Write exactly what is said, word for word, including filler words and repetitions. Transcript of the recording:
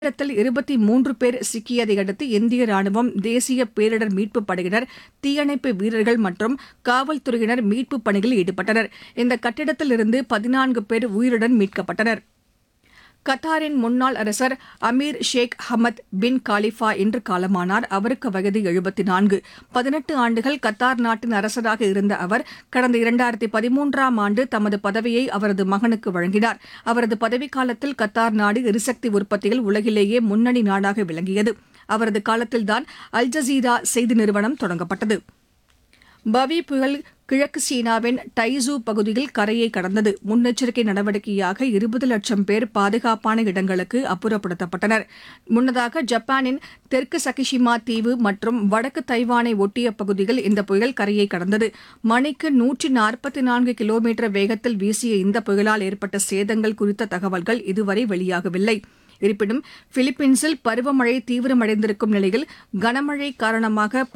கட்டடத்தில் இருபத்தி மூன்று பேர் சிக்கியதை அடுத்து இந்திய ராணுவம், தேசிய பேரிடர் மீட்புப் படையினர், தீயணைப்பு வீரர்கள் மற்றும் காவல்துறையினர் மீட்புப் பணியில் ஈடுபட்டனர். இந்த கட்டடத்தில் இருந்து பதினான்கு பேர் உயிருடன் மீட்கப்பட்டனர். கத்தாரின் முன்னாள் அரசர் அமீர் ஷேக் ஹமத் பின் காலிஃபா இன்று காலமானார். அவருக்கு வயது எழுபத்து நான்கு. பதினெட்டு ஆண்டுகள் கத்தார் நாட்டின் அரசராக இருந்த அவர் கடந்த இரண்டாயிரத்து பதிமூன்றாம் ஆண்டு தமது பதவியை அவரது மகனுக்கு வழங்கினார். அவரது பதவிக்காலத்தில் கத்தார் நாடு எரிசக்தி உற்பத்தியில் உலகிலேயே முன்னணி நாடாக விளங்கியது. அவரது காலத்தில்தான் அல் ஜசீரா செய்தி நிறுவனம் தொடங்கப்பட்டது. பவி புயல் கிழக்கு சீனாவின் டைசூ பகுதியில் கரையை கடந்தது. முன்னெச்சரிக்கை நடவடிக்கையாக இருபது லட்சம் பேர் பாதுகாப்பான இடங்களுக்கு அப்புறப்படுத்தப்பட்டனர். முன்னதாக ஜப்பானின் தெற்கு சகிஷிமா தீவு மற்றும் வடக்கு தைவானை ஒட்டிய பகுதியில் இந்த புயல் கரையை கடந்தது. மணிக்கு நூற்று நாற்பத்தி நான்கு கிலோமீட்டர் வேகத்தில் வீசிய இந்த புயலால் ஏற்பட்ட சேதங்கள் குறித்த தகவல்கள் இதுவரை வெளியாகவில்லை. இருப்பினும், பிலிப்பீன்ஸில் பருவமழை தீவிரமடைந்திருக்கும் நிலையில் கனமழை காரணமாக